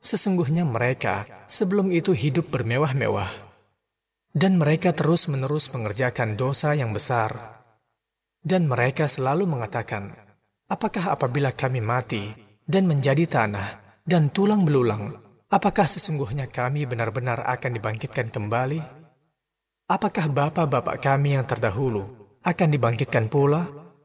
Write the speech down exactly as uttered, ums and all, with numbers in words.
Sesungguhnya mereka sebelum itu hidup bermewah-mewah, dan mereka terus-menerus mengerjakan dosa yang besar. Dan mereka selalu mengatakan, apakah apabila kami mati dan menjadi tanah dan tulang belulang, apakah sesungguhnya kami benar-benar akan dibangkitkan kembali? Apakah bapak-bapak kami yang terdahulu akan dibangkitkan pula?